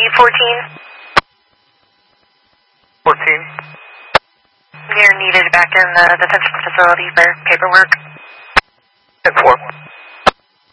14. 14. You're needed back in the detention facility for paperwork. 10-4.